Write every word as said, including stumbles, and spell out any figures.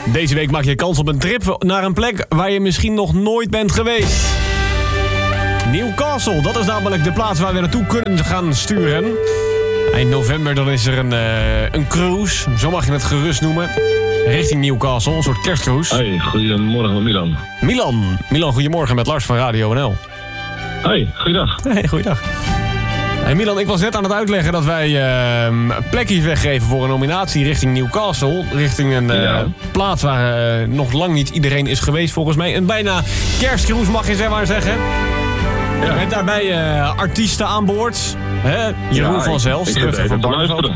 Deze week maak je kans op een trip naar een plek waar je misschien nog nooit bent geweest. Newcastle, dat is namelijk de plaats waar we naartoe kunnen gaan sturen. Eind november dan is er een, uh, een cruise, zo mag je het gerust noemen, richting Newcastle, een soort kerstcruise. Hey, goedemorgen Milan. Milan, Milan, goedemorgen met Lars van Radio N L. Hey, goeiedag. Hey, goeiedag. Hey Milan, ik was net aan het uitleggen dat wij uh, plekjes weggeven voor een nominatie richting Newcastle. Richting een uh, ja. plaats waar uh, nog lang niet iedereen is geweest volgens mij. Een bijna kerstcruise mag je zeg maar zeggen. Ja. Met daarbij uh, artiesten aan boord. Hè? Jeroen ja, van Zels, terug van Barneveld.